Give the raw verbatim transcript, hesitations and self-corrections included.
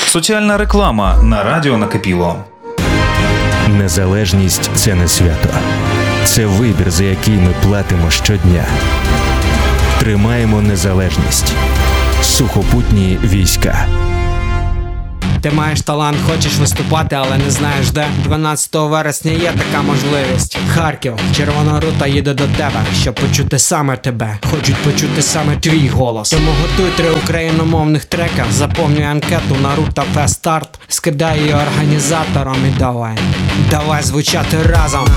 Соціальна реклама на радіо Накипіло. Незалежність – це не свято. Це вибір, за який ми платимо щодня. Тримаємо незалежність. Сухопутні війська. Ти маєш талант, хочеш виступати, але не знаєш де. дванадцятого вересня є така можливість. Харків, Червона рута їде до тебе, щоб почути саме тебе. Хочуть почути саме твій голос. Тому готуй три україномовних трека. Заповнюй анкету на Рута Фест Старт. Скидай її організаторам і давай. Давай звучати разом.